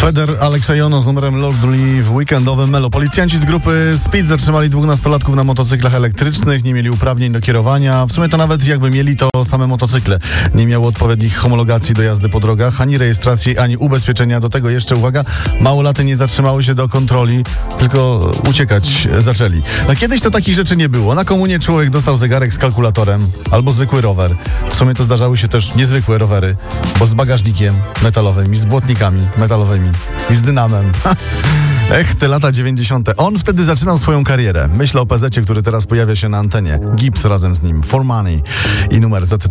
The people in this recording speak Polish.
Feder Alexa Jono z numerem Lord Lee w weekendowym Melo. Policjanci z grupy Speed zatrzymali 2 nastolatków na motocyklach elektrycznych, nie mieli uprawnień do kierowania. W sumie to nawet jakby mieli, to same motocykle. Nie miały odpowiednich homologacji do jazdy po drogach, ani rejestracji, ani ubezpieczenia. Do tego jeszcze, uwaga, małolaty nie zatrzymały się do kontroli, tylko uciekać zaczęli. No kiedyś to takich rzeczy nie było. Na komunie człowiek dostał zegarek z kalkulatorem albo zwykły rower. W sumie to zdarzały się też niezwykłe rowery, bo z bagażnikiem metalowym i z błotnikami metalowymi i z dynamem. Ech, te lata 90. On wtedy zaczynał swoją karierę. Myślę o PZ-cie, który teraz pojawia się na antenie. Gibbs razem z nim. For Money i numer zatytułowany